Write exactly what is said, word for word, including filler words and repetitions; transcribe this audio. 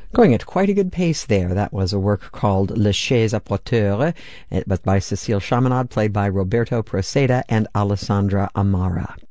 Going at quite a good pace there. That was a work called Le Chaise à Porteur, but by Cecile Chaminade, played by Roberto Proceda and Alessandra Amara.